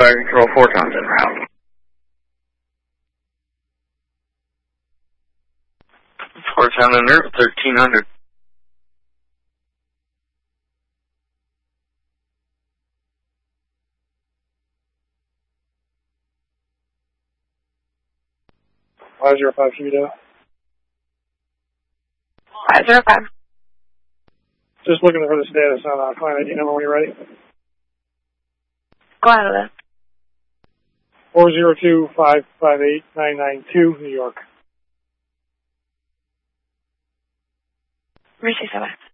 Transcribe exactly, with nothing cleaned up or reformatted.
Fire Control four times en route. four sound en route, thirteen hundred. five zero five Hudo. five zero five. Just looking for the status on uh, Client I D number when you're ready. Go ahead, Liz. four zero two five five eight nine nine two, New York. Receive seven.